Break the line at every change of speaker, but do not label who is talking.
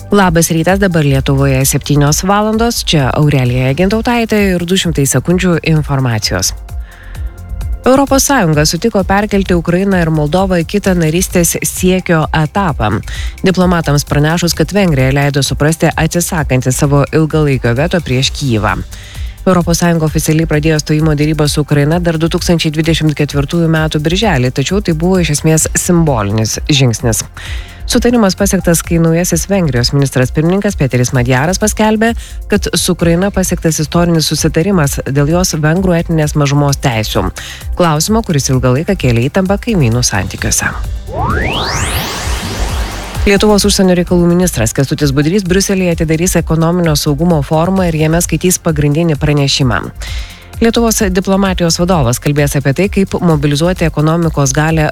Labas rytas, dabar Lietuvoje 7 valandos, čia Aurelija Gintautaitė ir 200 sekundžių informacijos. ES sutiko perkelti Ukrainą ir Moldovą į kitą narystės siekio etapą. Diplomatams pranešus, kad Vengrija leido suprasti atsisakanti savo ilgalaikio veto prieš Kyjivą. ES oficialiai pradėjo stojimo derybas su Ukraina dar 2024 metų birželį, tačiau tai buvo iš esmės simbolinis žingsnis. Sutarimas pasiektas, kai naujasis Vengrijos ministras pirmininkas Peteris Madjaras paskelbė, kad su Ukraina pasiektas istorinis susitarimas dėl jos vengrų etninės mažumos teisių. Klausimo, kuris ilgą laiką kėlė įtampą kaimynų santykiuose. Lietuvos užsienio reikalų ministras Kęstutis Budrys Briuselyje atidarys ekonominio saugumo forumą ir jame skaitys pagrindinį pranešimą. Lietuvos diplomatijos vadovas kalbės apie tai, kaip mobilizuoti ekonomikos galią